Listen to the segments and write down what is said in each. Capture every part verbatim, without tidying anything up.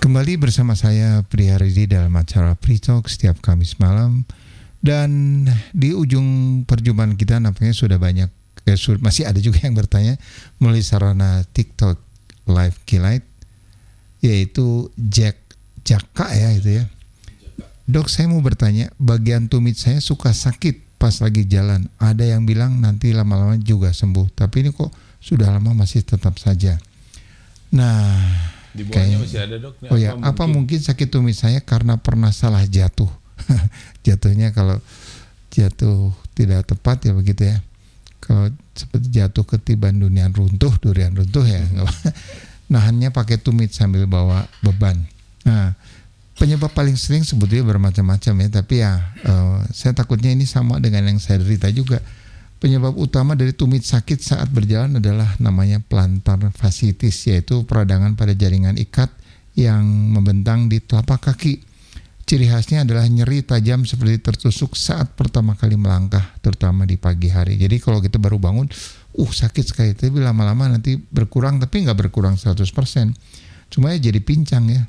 Kembali bersama saya Pri Haryadi dalam acara Pri Talk setiap Kamis malam. Dan di ujung perjumpaan kita nampaknya sudah banyak, eh, su- masih ada juga yang bertanya melalui sarana TikTok Live Kilite, yaitu Jack Jaka ya itu ya. Dok, saya mau bertanya, bagian tumit saya suka sakit pas lagi jalan. Ada yang bilang nanti lama-lama juga sembuh, tapi ini kok sudah lama masih tetap saja. Nah, Di bawahnya kayak- masih ada dok. Ini oh ya, apa mungkin sakit tumit saya karena pernah salah jatuh? Jatuhnya kalau jatuh tidak tepat ya begitu ya. Kalau seperti jatuh ketiban durian runtuh, durian runtuh ya. Nahannya pakai tumit sambil bawa beban. Nah, penyebab paling sering sebetulnya bermacam-macam ya. Tapi ya, eh, saya takutnya ini sama dengan yang saya derita juga. Penyebab utama dari tumit sakit saat berjalan adalah namanya plantar fasciitis, yaitu peradangan pada jaringan ikat yang membentang di telapak kaki. Ciri khasnya adalah nyeri tajam seperti tertusuk saat pertama kali melangkah, terutama di pagi hari. Jadi kalau kita baru bangun, uh sakit sekali, tapi lama-lama nanti berkurang, tapi nggak berkurang seratus persen. Cuma ya jadi pincang ya.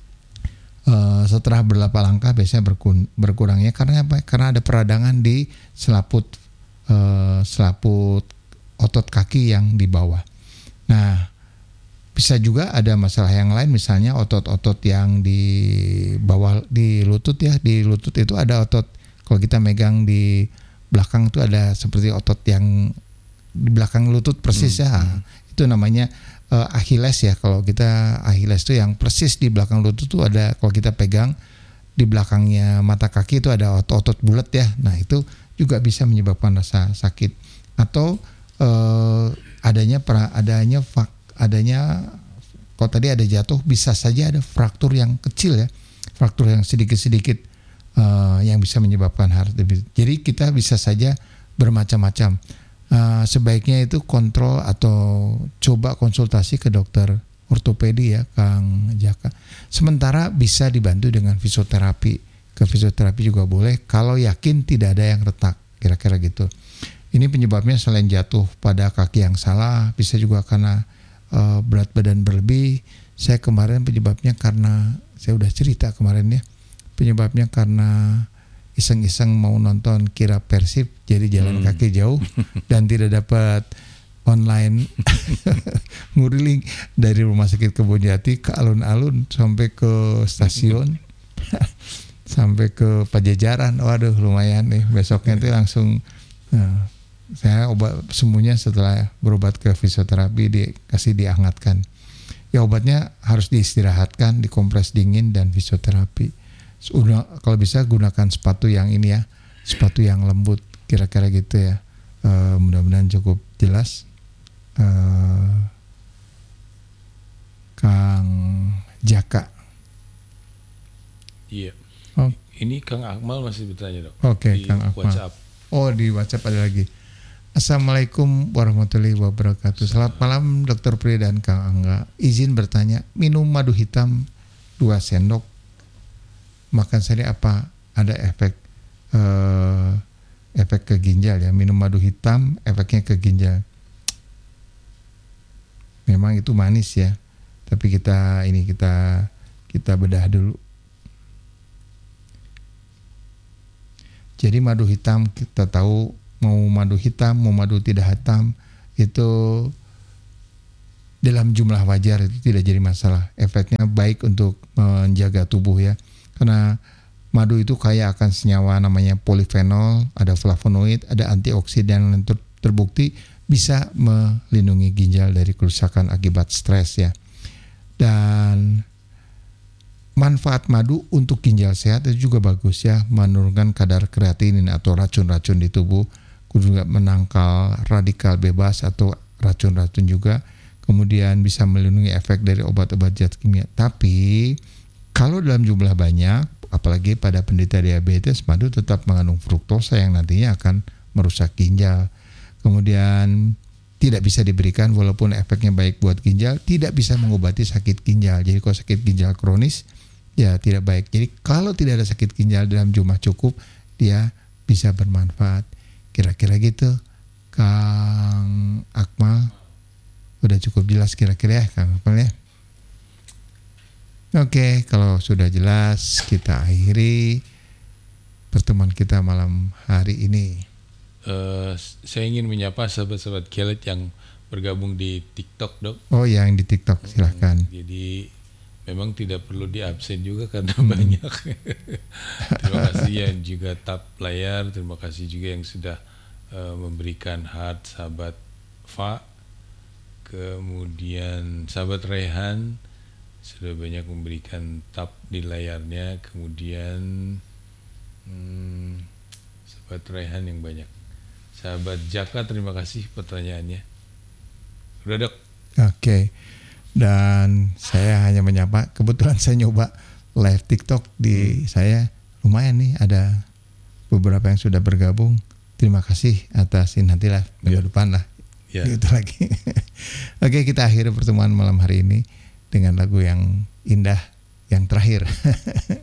Uh, setelah berapa langkah biasanya berkun- berkurangnya karena apa? Karena ada peradangan di selaput uh, selaput otot kaki yang di bawah. Nah, bisa juga ada masalah yang lain, misalnya otot-otot yang di bawah di lutut ya, di lutut itu ada otot, kalau kita megang di belakang itu ada seperti otot yang di belakang lutut persis hmm, ya, hmm. Itu namanya uh, Achilles ya. Kalau kita Achilles itu yang persis di belakang lutut itu ada, kalau kita pegang di belakangnya mata kaki itu ada otot-otot bulat ya. Nah itu juga bisa menyebabkan rasa sakit atau uh, adanya pra, adanya fak, adanya kalau tadi ada jatuh, bisa saja ada fraktur yang kecil ya, fraktur yang sedikit-sedikit uh, yang bisa menyebabkan heart disease. Jadi kita bisa saja bermacam-macam. Uh, sebaiknya itu kontrol atau coba konsultasi ke dokter ortopedi ya, Kang Jaka. Sementara bisa dibantu dengan fisioterapi. Ke fisioterapi juga boleh kalau yakin tidak ada yang retak, kira-kira gitu. Ini penyebabnya selain jatuh pada kaki yang salah, bisa juga karena uh, berat badan berlebih. Saya kemarin penyebabnya karena, saya udah cerita kemarin ya, penyebabnya karena iseng-iseng mau nonton kira Persib, jadi jalan hmm. kaki jauh dan tidak dapat online nguriling dari Rumah Sakit Kebonjati ke alun-alun sampai ke stasiun sampai ke Pajajaran. Waduh lumayan nih, besoknya itu langsung nah, saya obat semuanya setelah berobat ke fisioterapi dikasih dihangatkan. Ya obatnya harus diistirahatkan, dikompres dingin dan fisioterapi. Udah, kalau bisa gunakan sepatu yang ini ya, sepatu yang lembut, kira-kira gitu ya. E, mudah-mudahan cukup jelas. E, Kang Jaka. Iya. Oh. Ini Kang Akmal masih bertanya dok. Oke, okay, Kang Akmal. WhatsApp. Oh di WhatsApp ada lagi. Assalamualaikum warahmatullahi wabarakatuh. Selamat malam Dokter Pri dan Kang Angga. Izin bertanya, minum madu hitam dua sendok makan sehari apa ada efek uh, efek ke ginjal ya? Minum madu hitam efeknya ke ginjal. Memang itu manis ya. Tapi kita ini kita kita bedah dulu. Jadi madu hitam kita tahu, mau madu hitam, mau madu tidak hitam itu dalam jumlah wajar itu tidak jadi masalah. Efeknya baik untuk menjaga tubuh ya. Karena madu itu kaya akan senyawa namanya polifenol, ada flavonoid, ada antioksidan yang ter- terbukti bisa melindungi ginjal dari kerusakan akibat stres ya. Dan manfaat madu untuk ginjal sehat itu juga bagus ya, menurunkan kadar kreatinin atau racun-racun di tubuh, juga menangkal radikal bebas atau racun-racun juga, kemudian bisa melindungi efek dari obat-obat zat kimia. Tapi kalau dalam jumlah banyak, apalagi pada penderita diabetes, madu tetap mengandung fruktosa yang nantinya akan merusak ginjal. Kemudian tidak bisa diberikan walaupun efeknya baik buat ginjal, tidak bisa mengobati sakit ginjal. Jadi kalau sakit ginjal kronis, ya tidak baik. Jadi kalau tidak ada sakit ginjal dalam jumlah cukup, dia bisa bermanfaat. Kira-kira gitu, Kang Akmal. Udah cukup jelas kira-kira ya, Kang Akmal ya. Oke, kalau sudah jelas kita akhiri pertemuan kita malam hari ini. Uh, saya ingin menyapa sahabat-sahabat Kelet yang bergabung di TikTok, Dok. Oh, yang di TikTok, silahkan. Hmm, jadi memang tidak perlu di absen juga karena hmm. banyak. Terima kasih yang juga tap layar, terima kasih juga yang sudah uh, memberikan heart sahabat Fa, kemudian sahabat Rehan sudah banyak memberikan tap di layarnya, kemudian hmm, sahabat Rehan yang banyak. Sahabat Jaka, terima kasih pertanyaannya. Udah, Dok. Oke. Dan saya hanya menyapa, kebetulan saya nyoba live TikTok di hmm. saya, lumayan nih ada beberapa yang sudah bergabung. Terima kasih atas nantilah minggu depan lah. Ya. Gitu lagi. Oke, kita akhiri pertemuan malam hari ini dengan lagu yang indah yang terakhir.